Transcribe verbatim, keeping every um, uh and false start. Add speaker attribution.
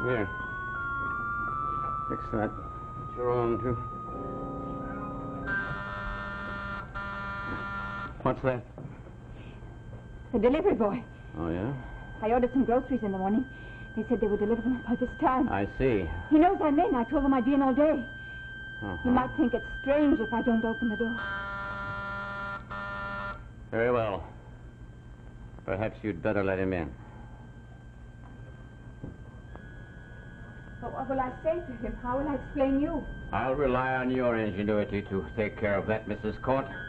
Speaker 1: Here. Fix that. It's your own, too. What's that?
Speaker 2: The delivery boy.
Speaker 1: Oh, yeah?
Speaker 2: I ordered some groceries in the morning. They said they would deliver them by this time.
Speaker 1: I see.
Speaker 2: He knows I'm in. I told him I'd be in all day.
Speaker 1: Uh-huh.
Speaker 2: He might think it's strange if I don't open the door.
Speaker 1: Very well. Perhaps you'd better let him in.
Speaker 2: But what will I say to him? How will I explain you?
Speaker 1: I'll rely on your ingenuity to take care of that, Missus Court.